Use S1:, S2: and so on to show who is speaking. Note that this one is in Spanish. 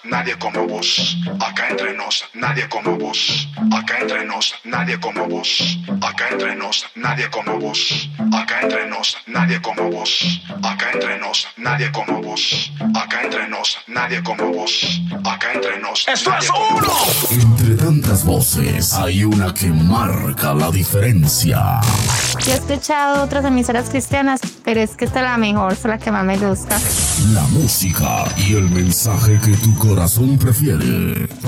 S1: nadie como vos. Acá entre nos, nadie como vos. Acá entre nos, nadie como vos. Acá entre nos, nadie como vos. Acá entre nos, nadie como vos. Acá entre nos, nadie como vos. Acá entre nos, nadie como vos. Acá entre nos.
S2: ¡Esto es uno!
S3: Entre tantas voces, hay una que marca la diferencia.
S4: Yo he escuchado otras emisoras cristianas, pero es que esta es la mejor, es la que más me gusta.
S3: La música y el mensaje que tu corazón prefiere.